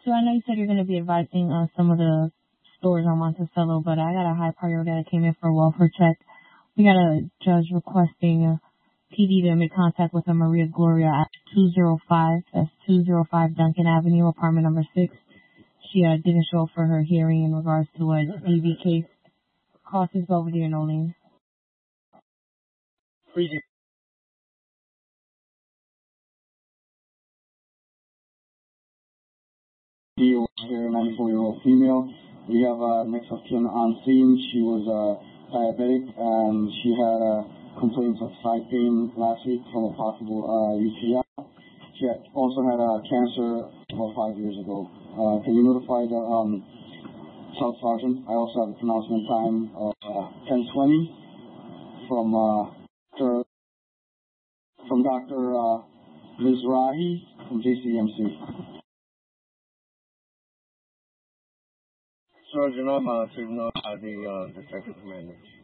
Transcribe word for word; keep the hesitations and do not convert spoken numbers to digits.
So I know you said you're going to be advising uh, some of the stores on Monticello, but I got a high priority that came in for a welfare check. We got a judge requesting a P D to make contact with a Maria Gloria at two oh five, that's two oh five Duncan Avenue, apartment number six. She uh, didn't show up for her hearing in regards to a D V case. Cost is Belvedere, no lien. Appreciate you. Here, ninety-four-year-old female. We have uh, next of kin on scene. She was uh, diabetic, and she had uh, complaints of side pain last week from a possible uh, U T I. She had also had uh, cancer about five years ago. Uh, can you notify the um, South Sergeant? I also have a pronouncement time of uh, ten twenty from uh, Doctor from Doctor Uh, Mizrahi from J C M C. Sergeant, I'm uh, to know how the uh, the second commander.